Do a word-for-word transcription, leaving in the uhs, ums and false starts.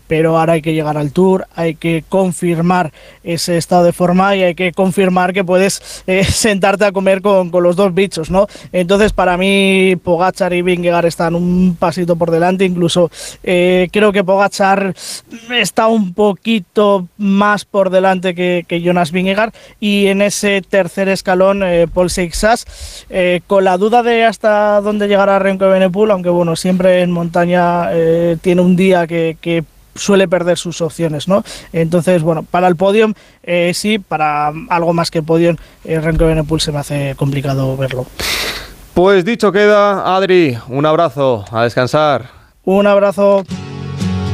pero ahora hay que llegar al Tour, hay que confirmar ese estado de forma y hay que confirmar que puedes eh, sentarte a comer con, con los dos bichos, ¿no? Entonces, para mí, Pogačar y Vingegaard están un pasito por delante, incluso eh, creo que Pogačar está un poquito más por delante que, que Jonas Vingegaard, y en ese tercer escalón eh, Paul Seixas, eh, con la duda de hasta dónde llegará Remco Evenepoel, aunque bueno, siempre en montaña eh, tiene un día que, que suele perder sus opciones, ¿no? Entonces, bueno, para el podium eh, sí, para algo más que podium, eh, Remco Evenepoel se me hace complicado verlo. Pues dicho queda, Adri, un abrazo, a descansar. Un abrazo.